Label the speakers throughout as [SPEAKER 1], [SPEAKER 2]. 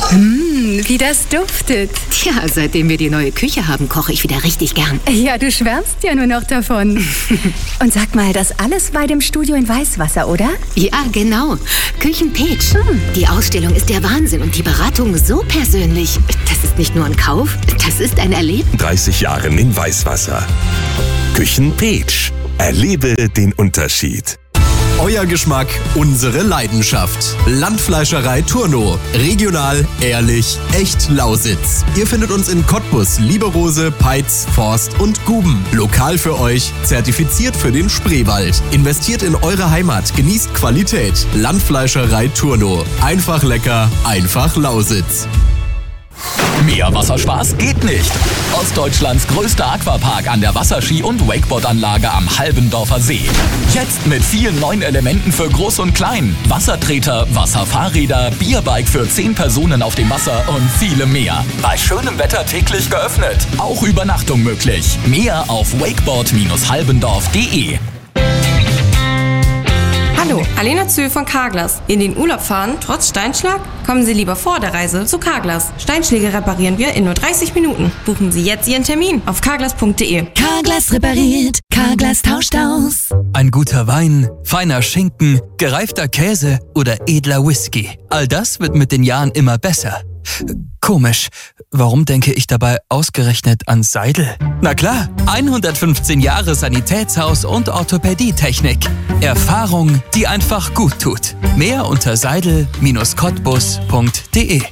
[SPEAKER 1] Wie das duftet.
[SPEAKER 2] Tja, seitdem wir die neue Küche haben, koche ich wieder richtig gern.
[SPEAKER 1] Ja, du schwärmst ja nur noch davon. Und sag mal, das alles bei dem Studio in Weißwasser, oder?
[SPEAKER 2] Ja, genau. Küchen-Peach. Die Ausstellung ist der Wahnsinn und die Beratung so persönlich. Das ist nicht nur ein Kauf, das ist ein Erlebnis.
[SPEAKER 3] 30 Jahren in Weißwasser. Küchen-Peach. Erlebe den Unterschied.
[SPEAKER 4] Euer Geschmack, unsere Leidenschaft. Landfleischerei Turno. Regional, ehrlich, echt Lausitz. Ihr findet uns in Cottbus, Lieberose, Peitz, Forst und Guben. Lokal für euch, zertifiziert für den Spreewald. Investiert in eure Heimat, genießt Qualität. Landfleischerei Turno. Einfach lecker, einfach Lausitz.
[SPEAKER 5] Mehr Wasserspaß geht nicht. Ostdeutschlands größter Aquapark an der Wasserski- und Wakeboardanlage am Halbendorfer See. Jetzt mit vielen neuen Elementen für Groß und Klein. Wassertreter, Wasserfahrräder, Bierbike für 10 Personen auf dem Wasser und viele mehr. Bei schönem Wetter täglich geöffnet. Auch Übernachtung möglich. Mehr auf wakeboard-halbendorf.de.
[SPEAKER 6] Hallo, Alena Zöhl von Carglass. In den Urlaub fahren, trotz Steinschlag? Kommen Sie lieber vor der Reise zu Carglass. Steinschläge reparieren wir in nur 30 Minuten. Buchen Sie jetzt Ihren Termin auf carglass.de.
[SPEAKER 7] Carglass repariert, Carglass tauscht aus.
[SPEAKER 8] Ein guter Wein, feiner Schinken, gereifter Käse oder edler Whisky. All das wird mit den Jahren immer besser. Komisch, warum denke ich dabei ausgerechnet an Seidel? Na klar, 115 Jahre Sanitätshaus und Orthopädietechnik. Erfahrung, die einfach gut tut. Mehr unter seidel-cottbus.de.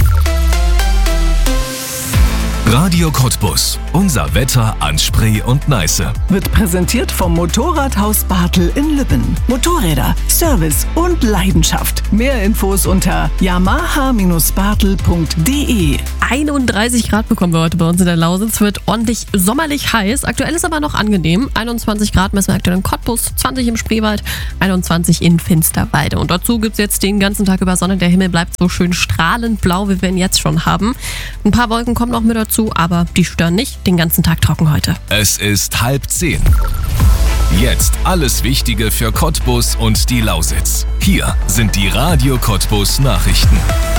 [SPEAKER 3] Radio Cottbus. Unser Wetter an Spree und Neiße.
[SPEAKER 7] Wird präsentiert vom Motorradhaus Bartel in Lübben. Motorräder, Service und Leidenschaft. Mehr Infos unter yamaha-bartel.de.
[SPEAKER 9] 31 Grad bekommen wir heute bei uns in der Lausitz. Wird ordentlich sommerlich heiß. Aktuell ist aber noch angenehm. 21 Grad messen wir aktuell in Cottbus, 20 im Spreewald, 21 in Finsterwalde. Und dazu gibt es jetzt den ganzen Tag über Sonne. Der Himmel bleibt so schön strahlend blau, wie wir ihn jetzt schon haben. Ein paar Wolken kommen noch mit dazu, aber die stören nicht. Den ganzen Tag trocken heute.
[SPEAKER 3] Es ist 9:30. Jetzt alles Wichtige für Cottbus und die Lausitz. Hier sind die Radio Cottbus Nachrichten.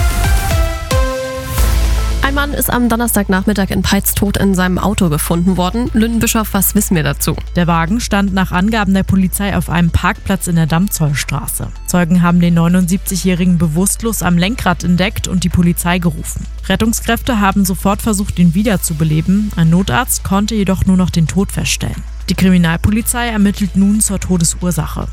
[SPEAKER 9] Ein Mann ist am Donnerstagnachmittag in Peitz tot in seinem Auto gefunden worden. Lünen-Bischof, was wissen wir dazu?
[SPEAKER 10] Der Wagen stand nach Angaben der Polizei auf einem Parkplatz in der Dammzollstraße. Zeugen haben den 79-Jährigen bewusstlos am Lenkrad entdeckt und die Polizei gerufen. Rettungskräfte haben sofort versucht, ihn wiederzubeleben. Ein Notarzt konnte jedoch nur noch den Tod feststellen. Die Kriminalpolizei ermittelt nun zur Todesursache.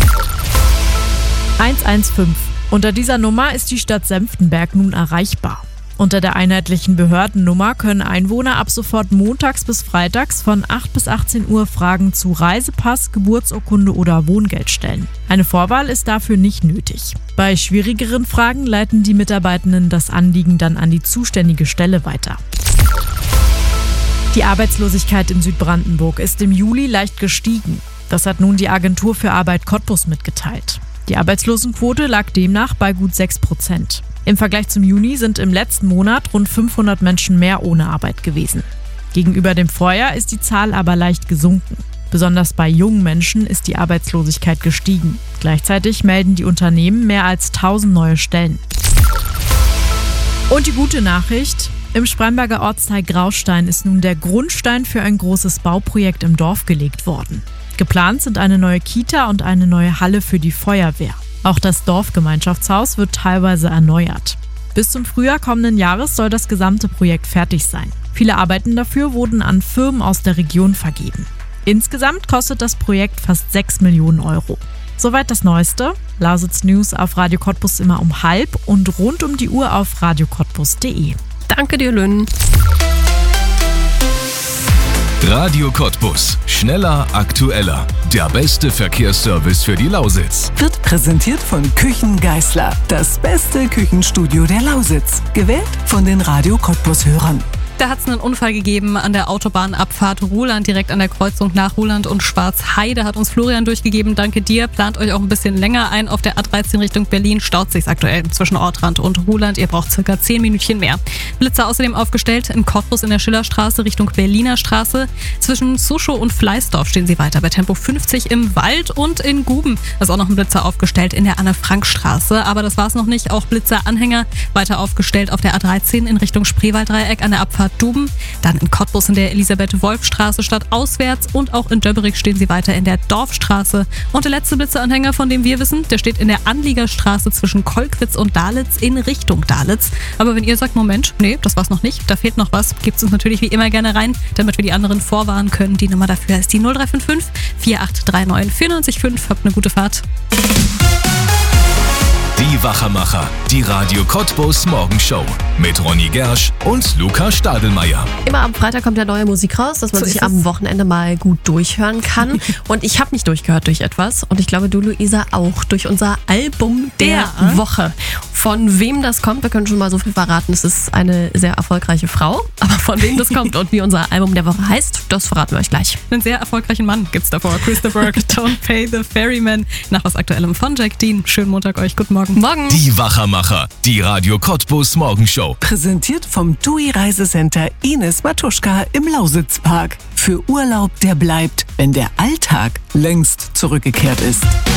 [SPEAKER 10] 115. Unter dieser Nummer ist die Stadt Senftenberg nun erreichbar. Unter der einheitlichen Behördennummer können Einwohner ab sofort montags bis freitags von 8 bis 18 Uhr Fragen zu Reisepass, Geburtsurkunde oder Wohngeld stellen. Eine Vorwahl ist dafür nicht nötig. Bei schwierigeren Fragen leiten die Mitarbeitenden das Anliegen dann an die zuständige Stelle weiter. Die Arbeitslosigkeit in Südbrandenburg ist im Juli leicht gestiegen. Das hat nun die Agentur für Arbeit Cottbus mitgeteilt. Die Arbeitslosenquote lag demnach bei gut 6%. Im Vergleich zum Juni sind im letzten Monat rund 500 Menschen mehr ohne Arbeit gewesen. Gegenüber dem Vorjahr ist die Zahl aber leicht gesunken. Besonders bei jungen Menschen ist die Arbeitslosigkeit gestiegen. Gleichzeitig melden die Unternehmen mehr als 1000 neue Stellen. Und die gute Nachricht: Im Spremberger Ortsteil Graustein ist nun der Grundstein für ein großes Bauprojekt im Dorf gelegt worden. Geplant sind eine neue Kita und eine neue Halle für die Feuerwehr. Auch das Dorfgemeinschaftshaus wird teilweise erneuert. Bis zum Frühjahr kommenden Jahres soll das gesamte Projekt fertig sein. Viele Arbeiten dafür wurden an Firmen aus der Region vergeben. Insgesamt kostet das Projekt fast 6 Millionen Euro. Soweit das Neueste. Lausitz News auf Radio Cottbus immer um 12:30 und rund um die Uhr auf radiocottbus.de.
[SPEAKER 9] Danke dir, Lynn.
[SPEAKER 3] Radio Cottbus. Schneller, aktueller. Der beste Verkehrsservice für die Lausitz.
[SPEAKER 7] Wird präsentiert von Küchen Geißler. Das beste Küchenstudio der Lausitz. Gewählt von den Radio Cottbus-Hörern.
[SPEAKER 11] Da hat es einen Unfall gegeben an der Autobahnabfahrt Ruhland, direkt an der Kreuzung nach Ruhland und Schwarzheide. Hat uns Florian durchgegeben. Danke dir. Plant euch auch ein bisschen länger ein. Auf der A13 Richtung Berlin staut sich's aktuell zwischen Ortrand und Ruhland. Ihr braucht circa 10 Minütchen mehr. Blitzer außerdem aufgestellt in Cottbus in der Schillerstraße Richtung Berliner Straße. Zwischen Suschow und Fleißdorf stehen sie weiter bei Tempo 50 im Wald und in Guben. Da ist auch noch ein Blitzer aufgestellt in der Anne-Frank-Straße. Aber das war's noch nicht. Auch Blitzeranhänger weiter aufgestellt auf der A13 in Richtung Spreewalddreieck an der Abfahrt Duben. Dann in Cottbus in der Elisabeth-Wolf-Straße stadtauswärts und auch in Döbberig stehen sie weiter in der Dorfstraße. Und der letzte Blitzeranhänger, von dem wir wissen, der steht in der Anliegerstraße zwischen Kolkwitz und Dalitz in Richtung Dalitz. Aber wenn ihr sagt, Moment, nee, das war's noch nicht, da fehlt noch was, gibt's uns natürlich wie immer gerne rein, damit wir die anderen vorwarnen können. Die Nummer dafür ist die 0355 4839 94.5. Habt eine gute Fahrt.
[SPEAKER 3] Die Wachermacher, die Radio Cottbus Morgenshow mit Ronny Gersch und Luca Stadelmeier.
[SPEAKER 9] Immer am Freitag kommt ja neue Musik raus, dass man
[SPEAKER 11] So
[SPEAKER 9] sich
[SPEAKER 11] ist
[SPEAKER 9] am Wochenende mal gut durchhören kann. Und ich habe mich durchgehört durch etwas. Und ich glaube, du, Luisa, auch durch unser Album der Woche. Von wem das kommt, wir können schon mal so viel verraten. Es ist eine sehr erfolgreiche Frau. Aber von wem das kommt und wie unser Album der Woche heißt, das verraten wir euch gleich.
[SPEAKER 11] Einen sehr erfolgreichen Mann gibt's davor. Christopher Don't Pay the Ferryman. Nach was Aktuellem von Jack Dean. Schönen Montag euch. Guten Morgen.
[SPEAKER 9] Morgen.
[SPEAKER 3] Die Wachermacher, die Radio Cottbus Morgenshow.
[SPEAKER 7] Präsentiert vom TUI Reisecenter Ines Matuschka im Lausitzpark. Für Urlaub, der bleibt, wenn der Alltag längst zurückgekehrt ist.